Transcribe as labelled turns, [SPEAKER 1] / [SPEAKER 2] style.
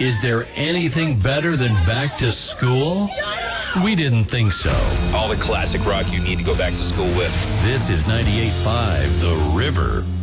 [SPEAKER 1] Is there anything better than back to school? We didn't think so.
[SPEAKER 2] All the classic rock you need to go back to school with.
[SPEAKER 1] This is 98.5 The River.